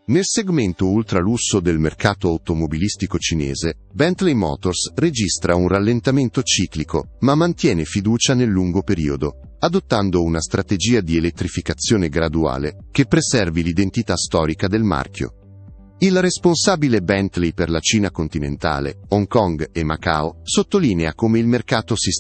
Nel segmento ultralusso del mercato automobilistico cinese, Bentley Motors registra un rallentamento ciclico, ma mantiene fiducia nel lungo periodo, adottando una strategia di elettrificazione graduale che preservi l'identità storica del marchio. Il responsabile Bentley per la Cina continentale, Hong Kong e Macao sottolinea come il mercato si